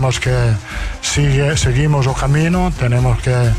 tenemos que seguimos el camino, tenemos que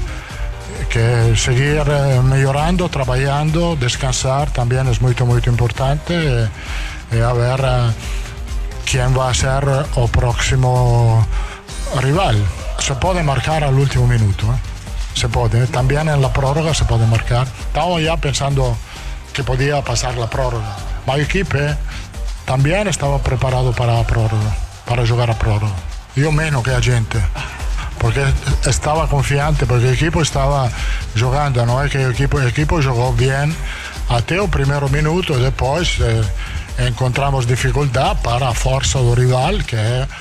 seguir mejorando, trabajando, descansar también es muy importante y a ver quién va a ser el próximo rival. Se puede marcar al último minuto, se puede, también en la prórroga se puede marcar. Estamos ya pensando que podía pasar la prórroga, pero el equipo también estaba preparado para la prórroga, para jugar a prórroga. Yo menos que la gente, porque estaba confiante, porque el equipo estaba jugando, no es que el equipo jugó bien hasta el primer minuto, después encontramos dificultad para la fuerza del rival, que es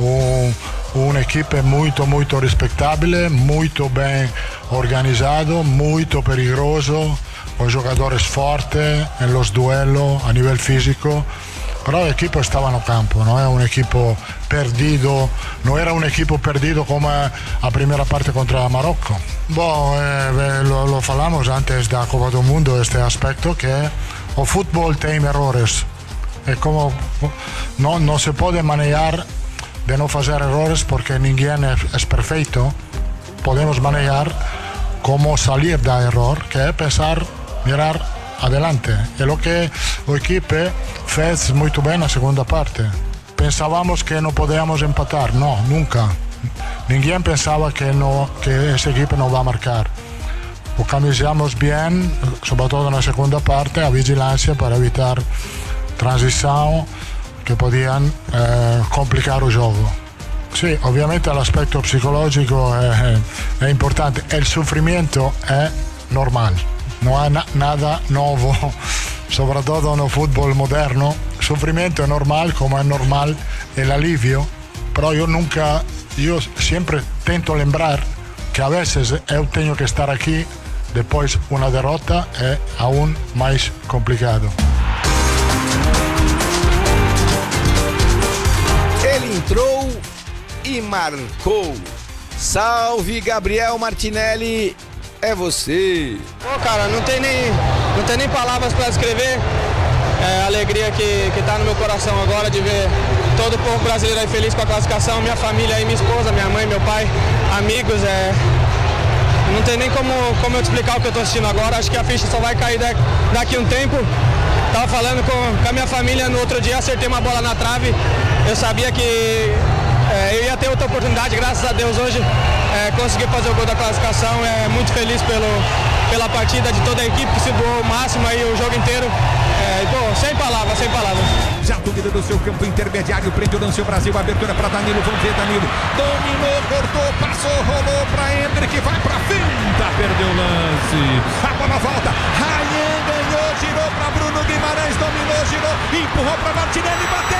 un equipo muy respetable, muy bien organizado, muy peligroso, con jugadores fuertes en los duelos a nivel físico. Pero el equipo estaba en el campo, no es un equipo perdido, no era un equipo perdido como la primera parte contra Marocco. Lo hablamos antes de la Copa del Mundo, este aspecto, que el fútbol tiene errores. Es como no se puede manejar de no hacer errores porque ninguém es perfecto. Podemos manejar cómo salir del error, que es pensar, mirar adelante. Es lo que el equipo fez muy bien en la segunda parte. Pensábamos que no podíamos empatar, no, nunca. Ninguém pensaba que ese equipo no va a marcar. Organizamos bien, sobre todo en la segunda parte, a vigilancia para evitar transición que podían complicar el juego. Sí, obviamente el aspecto psicológico es importante. El sufrimiento es normal. No hay nada nuevo, sobre todo en el fútbol moderno. El sufrimiento es normal, como es normal el alivio, pero yo siempre intento lembrar que a veces yo tengo que estar aquí, después una derrota es aún más complicado. Ele entrou e marcou. Salve, Gabriel Martinelli, é você. Pô, cara, não tem nem palavras para descrever a alegria que tá no meu coração agora de ver todo o povo brasileiro aí feliz com a classificação, minha família aí, minha esposa, minha mãe, meu pai, amigos, não tem nem como eu te explicar o que eu tô assistindo agora. Acho que a ficha só vai cair daqui a um tempo. Tava falando com a minha família no outro dia, acertei uma bola na trave. Eu sabia que eu ia ter outra oportunidade, graças a Deus hoje consegui fazer o gol da classificação. Muito feliz pela partida de toda a equipe que se doou o máximo aí o jogo inteiro. Sem palavras. Já dúvida do seu campo intermediário, prende o lance o Brasil, abertura para Danilo, vamos ver Danilo, dominou, cortou, passou, rolou para Hendrick, vai para finta, perdeu o lance, a bola volta, Ryan ganhou, girou para Bruno Guimarães, dominou, girou, empurrou para Martinelli, bateu.